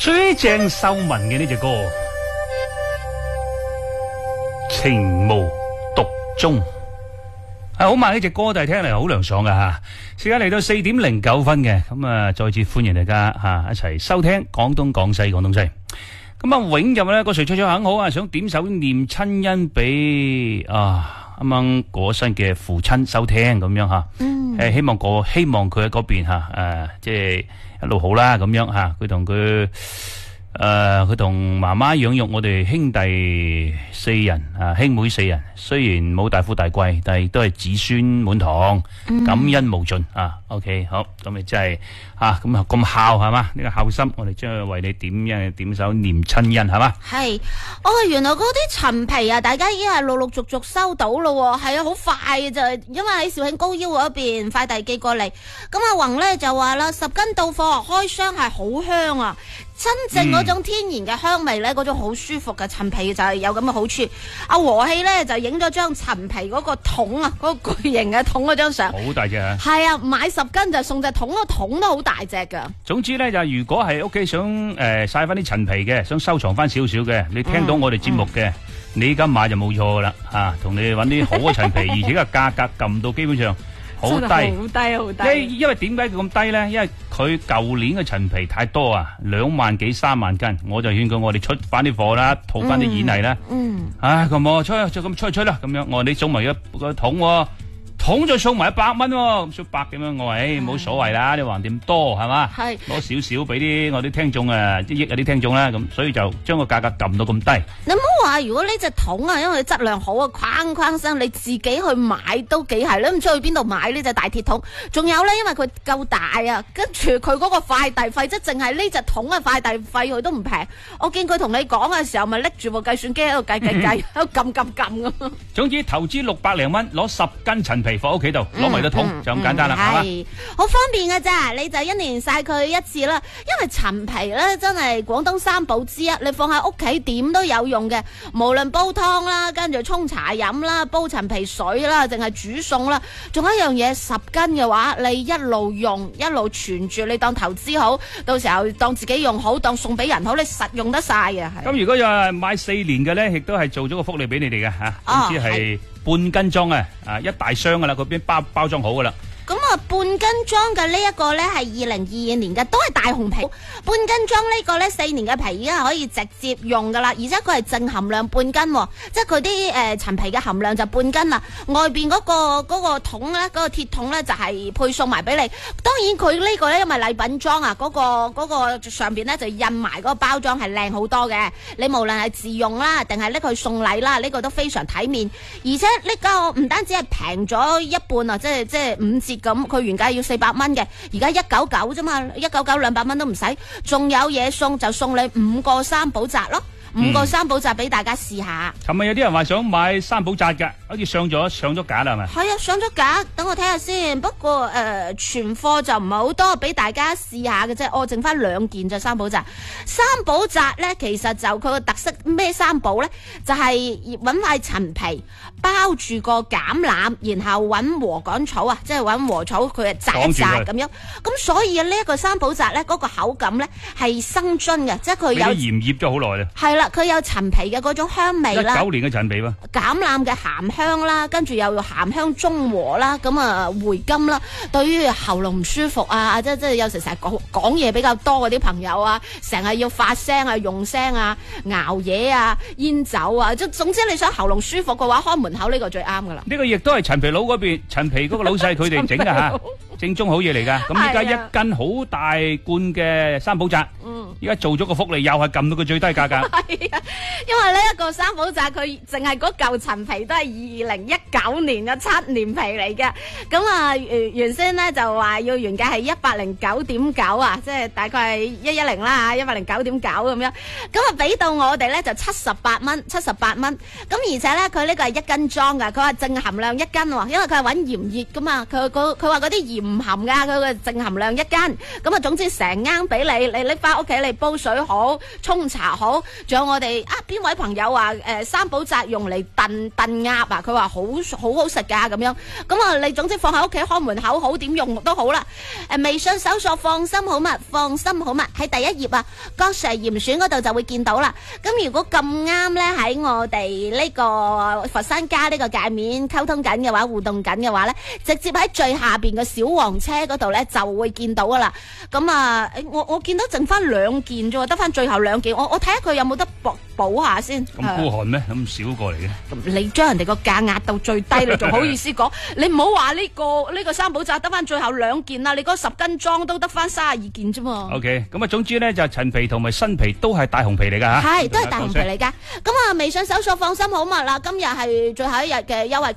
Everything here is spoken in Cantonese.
最鄭秀文嘅呢隻歌《情無獨鍾》好慢呢隻歌，但係聽嚟好涼爽噶吓。時間嚟到4:09嘅，咁啊再次歡迎大家吓一齊收聽廣東廣西廣東西。咁啊永入咧個誰唱唱很好啊，想點首念親恩俾啱啱過身嘅父親收聽咁樣吓。希望佢喺嗰邊吓即係一路好啦咁樣吓。佢同媽媽養育我哋兄弟4人兄妹4人，雖然冇大富大貴，但係都係子孫滿堂，感恩無盡OK， 好，咁你真係咁孝係嘛？呢個孝心，我哋將會為你點首念親恩係嘛？係， 原來嗰啲陳皮啊，大家已經係陸陸續續收到咯，係啊，好快嘅啫，因為喺肇慶高腰嗰邊快遞寄過嚟。咁阿宏咧就話啦，10斤到貨，開箱係好香啊！真正嗰種天然嘅香味咧，嗰種好舒服嘅陳皮就係有咁嘅好處。阿和氣咧就影咗張陳皮嗰個桶啊，嗰個巨型嘅桶嗰張相， 好大隻啊！ 係啊，買10斤就送隻桶，個桶都好大隻噶。 總之咧就如果係屋企想晒翻啲陳皮嘅，想收藏翻少少嘅，你聽到我哋節目嘅，你而家買就冇錯啦同你揾啲好嘅陳皮，而且個價格撳到基本上好低， 好低。 因為點解佢咁低咧？因為佢舊年嘅陳皮太多2萬幾3萬斤，我就勸佢我哋出翻啲貨啦，套翻啲演藝啦。咁我出去啦，咁樣我話你送埋個桶就送埋100蚊喎，咁100咁樣，我話冇所謂啦，你橫掂多係嘛？係攞少少俾啲我啲聽眾益啲聽眾啦，咁所以就將個價格撳到咁低。 你唔好話，如果呢隻桶因為質量好框聲，你自己去買都幾係，你唔知去邊度買呢隻大鐵桶。仲有咧，因為佢夠大跟住佢嗰個快遞費，即係淨係呢隻桶嘅快遞費，佢都唔平。我見佢同你講嘅時候，咪拎住部計算機喺度計，喺度撳咁。 總之投資600零蚊，攞10斤陳皮放屋企度，攞埋個桶就咁簡單啦， 係好方便㗎咋，你就1年曬佢1次啦。因為陳皮咧真係廣東3寶之一，你放喺屋企點都有用嘅，無論煲湯啦，跟住沖茶飲啦，煲陳皮水啦，淨係煮餸啦。仲有一樣嘢，10斤嘅話，你一路用一路存住，你當投資好，到時候當自己用好，當送俾人好，你實用得晒嘅。 咁如果有買4年嘅咧，亦都係做咗個福利俾你哋嘅總之係半斤裝一大箱噶啦，嗰邊包裝好噶啦。 咁半斤裝嘅呢一個呢係2022年嘅，都係大紅皮。半斤裝呢個呢4年嘅皮已經係可以直接用噶啦，而且佢係淨含量半斤，即係佢啲陳皮嘅含量就半斤啦。外邊嗰個桶呢，嗰個鐵桶呢就係配送埋俾你。當然佢呢個呢，因為禮品裝嗰個上邊呢就印埋嗰個包裝係靚好多嘅。你無論係自用啦，定係拎去送禮啦，呢個都非常體面。而且呢個唔單止係平咗一半啊，即係5折。咁佢原價要400蚊嘅，而家199啫嘛，199 200蚊都唔使，仲有嘢送，就送你5個3寶紮咯，5個3寶紮俾大家試下。 琴日有啲人話想買3寶紮㗎，好似上咗架啦，係咪？係啊，上咗架，等我睇下先。不過存貨就唔係好多，俾大家試下嘅啫。我剩翻2件就3寶紮。3寶紮咧，其實就佢個特色咩3寶咧，就係搵塊陳皮包住個橄欖，然後搵禾稈草即係搵禾草，佢係紮一紮咁樣。咁所以呢一個3寶紮咧，嗰個口感咧係生津嘅，即係佢有鹽醃咗好耐啦。 係啦，佢有陳皮嘅嗰種香味啦。 19年嘅陳皮喎。 橄欖嘅鹹香啦，跟住又鹹香中和啦，咁回甘啦。對於喉嚨唔舒服即係有時成日講嘢比較多嗰啲朋友成日要發聲用聲熬嘢煙酒總之你想喉嚨舒服嘅話，開門口呢個最啱噶啦。 呢個亦都係陳皮佬嗰邊，陳皮嗰個老細佢哋整噶吓，正宗好嘢嚟噶。咁而家1斤好大罐嘅3寶紮，而家做咗個福利，又係撳到個最低價格。 係啊，因為呢一個3寶紮佢淨係嗰嚿陳皮都係2019年嘅7年皮嚟嘅。咁原先咧就話要原價係109.9即係大概係110啦109.9咁樣。咁俾到我哋咧就78蚊。咁而且咧佢呢個係1斤裝噶，佢話淨含量1斤喎，因為佢係搵鹽醃噶嘛，佢話嗰啲鹽唔含噶，佢個淨含量1斤。咁總之成罌俾你拎翻屋企，你煲水好，沖茶好，仲仲有我哋邊位朋友話三寶扎用嚟燉鴨啊，佢話好好食噶咁樣。咁啊，你總之放喺屋企開門口好，點用都好啦。微信搜索放心好物，放心好物喺第一頁啊，郭 Sir 嚴選嗰度就會見到啦。咁如果咁啱咧喺我哋呢個佛山家呢個界面溝通緊嘅話，互動緊嘅話咧，直接喺最下邊嘅小黃車嗰度咧就會見到噶啦。咁啊，我見到剩翻2件啫，得翻最後2件，我睇下佢有冇得補下先。 咁孤寒咩？咁少過嚟嘅？ 你將人哋個價壓到最低，你仲好意思講？你唔好話呢個三寶扎得翻最後2件啦，你嗰10斤裝都得翻32件啫嘛。 OK， 咁啊，總之咧就陳皮同埋新皮都係大紅皮嚟噶吓， 係都係大紅皮嚟噶。咁啊，微信搜索放心好物啦，今日係最後一日嘅優惠。